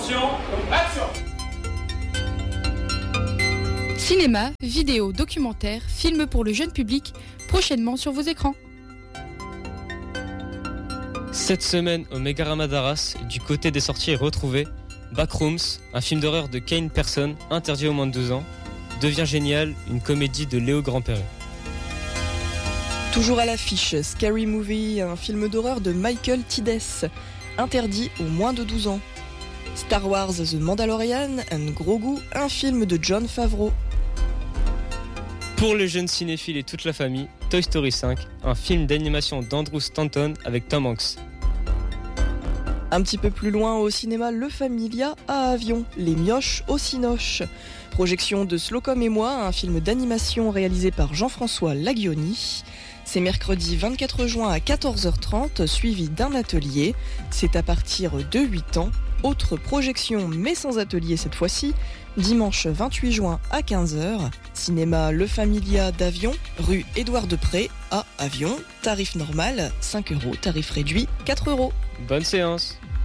Attention, action! Cinéma, vidéo, documentaire, films pour le jeune public, prochainement sur vos écrans. Cette semaine au Megarama d'Arras, du côté des sorties est retrouvé Backrooms, un film d'horreur de Kane Person, interdit aux moins de 12 ans, devient génial, une comédie de Léo Grandperret. Toujours à l'affiche, Scary Movie, un film d'horreur de Michael Tides, interdit aux moins de 12 ans. Star Wars The Mandalorian and Grogu, un film de Jon Favreau. Pour les jeunes cinéphiles et toute la famille, Toy Story 5, un film d'animation d'Andrew Stanton avec Tom Hanks. Un petit peu plus loin au cinéma, Le Familia à Avion, Les Mioches au Cinoche. Projection de Slocum et moi, un film d'animation réalisé par Jean-François Laguioni. C'est mercredi 24 juin à 14h30, suivi d'un atelier. C'est à partir de 8 ans. Autre projection, mais sans atelier cette fois-ci, dimanche 28 juin à 15h. Cinéma Le Familia d'Avion, rue Édouard Depré à Avion. Tarif normal, 5 €, tarif réduit, 4 €. Bonne séance!